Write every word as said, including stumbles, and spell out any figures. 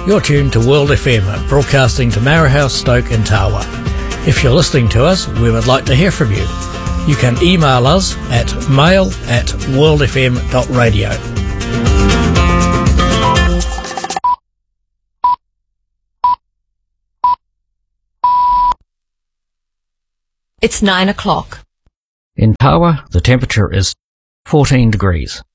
You're tuned to World F M, broadcasting to Marahouse, Stoke and Tawa. If you're listening to us, we would like to hear from you. You can email us at mail at worldfm.radio. It's nine o'clock. In Tawa, the temperature is fourteen degrees.